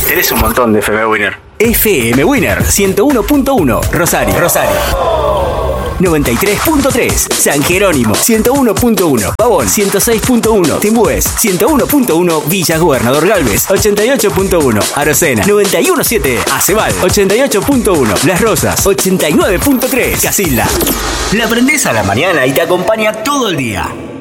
Tenés un montón de FM Winner. FM Winner 101.1 Rosario. 93.3 San Jerónimo 101.1 Pavón 106.1 Timbúes 101.1 Villa Gobernador Galvez 88.1 Arocena 91.7 Acebal 88.1 Las Rosas 89.3 Casilda. La prendés a la mañana y te acompaña todo el día.